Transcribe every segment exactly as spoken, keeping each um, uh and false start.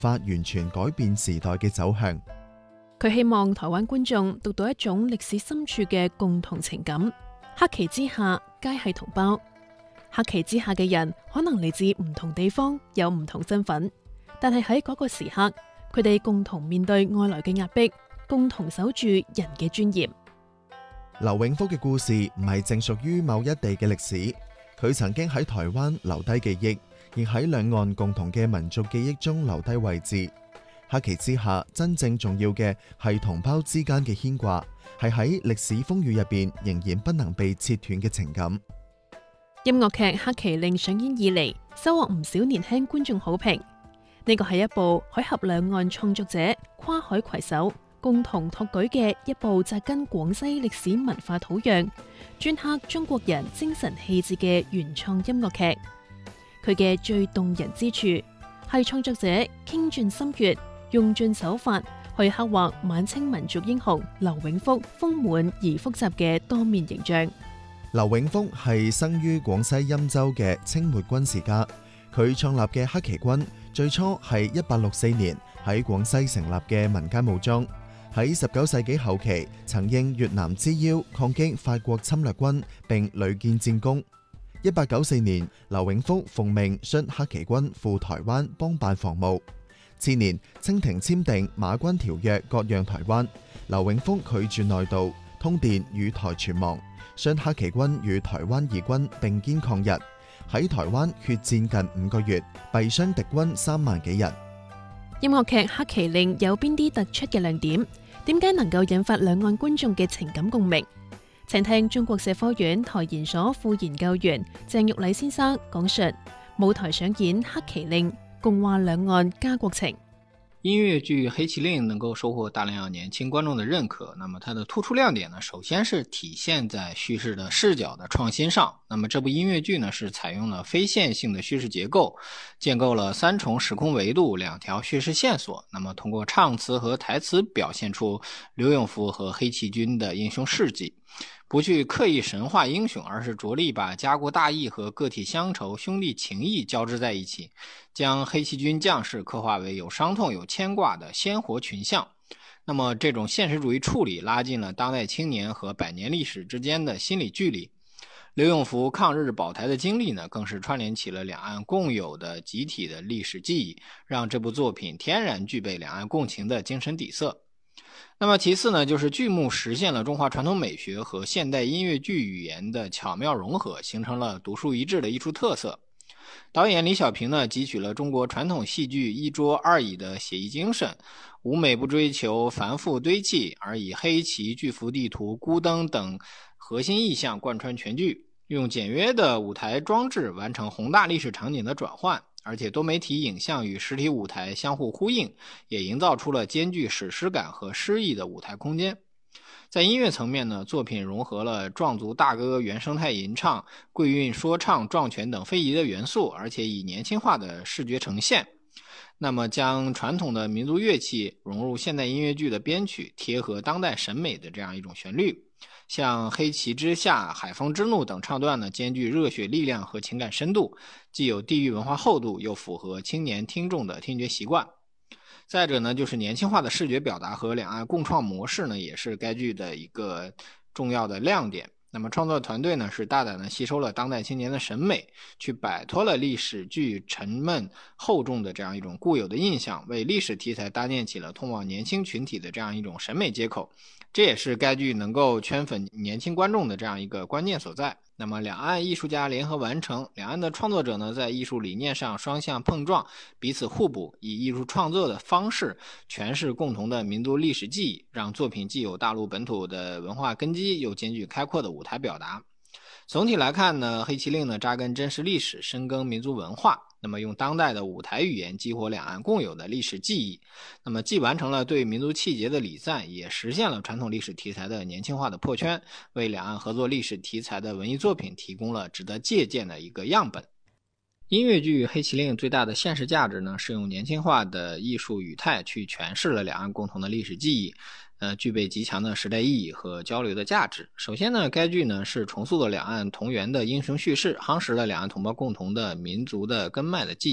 法完全改變時代嘅走向。 佢希望台灣觀眾讀到一種歷史深處嘅共同情感，黑旗之下皆係同胞。黑旗之下嘅人可能嚟自唔同地方，有唔同身份，但係喺嗰個時刻，佢哋共同面對外來嘅壓迫，共同守住人嘅尊嚴。 劉永福嘅故事唔係淨屬於某一地嘅歷史，佢曾經喺台灣留低記憶，亦喺兩岸共同嘅民族記憶中留低位置。黑旗之下，真正重要嘅係同胞之間嘅牽掛，係喺歷史風雨入邊仍然不能被切斷嘅情感。 音樂劇《黑旗令》上演以嚟，收穫唔少年輕觀眾好評。呢個係一部海峽兩岸創作者跨海攜手共同托舉嘅一部紮根廣西歷史文化土壤、鐫刻中國人精神氣質嘅原創音樂劇。佢嘅最動人之處係創作者傾盡心血，用盡手法去刻畫晚清民族英雄劉永福豐滿而複雜嘅多面形象。 劉永福係生於廣西欽州嘅清末軍事家，佢創立嘅黑旗軍最初係一八六四年喺廣西成立嘅民間武裝，喺十九世紀後期曾應越南之邀抗擊法國侵略軍，並屢建戰功。一八九四年，劉永福奉命率黑旗軍赴台灣幫辦防務。次年，清廷簽訂馬關條約，割讓台灣。劉永福拒絕內渡，通電與台傳亡，率黑旗軍與台灣義軍並肩抗日，喺台灣血戰近五個月，斃傷敵軍三萬幾人。 音樂劇《黑旗令》有邊啲突出嘅亮點？點解能夠引發兩岸觀眾嘅情感共鳴？請聽中國社科院台研所副研究員鄭玉禮先生講述舞台上演《黑旗令》，共話兩岸家國情。 音樂劇《黑旗令》能夠收穫大量年輕觀眾的認可，那麼它的突出亮點呢，首先是體現在敘事的視角的創新上。那麼這部音樂劇呢，是採用了非線性的敘事結構，建構了三重時空維度，兩條敘事線索。那麼通過唱詞和台詞表現出劉永福和黑旗軍的英雄事跡，不去刻意神化英雄，而是着力把家國大義和個體鄉愁、兄弟情誼交織在一起，將黑旗軍將士刻畫為有傷痛、有牽掛的鮮活群像。那麼這種現實主義處理拉近了當代青年和百年歷史之間的心理距離。劉永福抗日保台的經歷呢，更是串聯起了兩岸共有的集體的歷史記憶，讓這部作品天然具備兩岸共情的精神底色。那麼其次呢，就是劇目實現了中華傳統美學和現代音樂劇語言的巧妙融合，形成了獨樹一幟的藝術特色。導演李小平呢，汲取了中國傳統戲劇一桌二椅的寫意精神，舞美不追求繁複堆砌，而以黑旗、巨幅地圖、孤燈等核心意象貫穿全劇，用簡約的舞台裝置完成宏大歷史場景的轉換。而且多媒體影像與實體舞台相互呼應，也營造出了兼具史詩感和詩意的舞台空間。在音樂層面呢，作品融合了壯族大歌原生態吟唱、桂韻說唱、壯拳等非遺的元素，而且以年輕化的視覺呈現。那麼將傳統的民族樂器融入現代音樂劇的編曲，貼合當代審美的這樣一種旋律。像黑旗之下、海風之怒等唱段呢，兼具熱血力量和情感深度，既有地域文化厚度，又符合青年聽眾的聽覺習慣。再者呢，就是年輕化的視覺表達和兩岸共創模式呢，也是該劇的一個重要的亮點。那麼創作團隊呢，是大膽地吸收了當代青年的審美，去擺脫了歷史劇沉悶厚重的這樣一種固有的印象，為歷史題材搭建起了通往年輕群體的這樣一種審美接口。這也是該劇能夠圈粉年輕觀眾的這樣一個關鍵所在。那麼兩岸藝術家聯合完成，兩岸的創作者呢，在藝術理念上雙向碰撞，彼此互補，以藝術創作的方式詮釋共同的民族歷史記憶，讓作品既有大陸本土的文化根基，又兼具開闊的舞台表達。總體來看呢，黑旗令呢扎根真實歷史，深耕民族文化，那麼用當代的舞台語言激活兩岸共有的歷史記憶，那麼既完成了對民族氣節的禮讚，也實現了傳統歷史題材的年輕化的破圈，為兩岸合作歷史題材的文藝作品提供了值得借鑑的一個樣本。音樂劇《黑旗令》最大的現實價值呢，是用年輕化的藝術語態去詮釋了兩岸共同的歷史記憶，呃，具備極強的時代意義和交流的價值。首先呢，該劇呢是重塑了兩岸同源的英雄敘事，夯實了兩岸同胞共同的民族的根脈的記憶。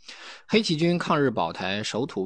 黑旗军抗日保台守土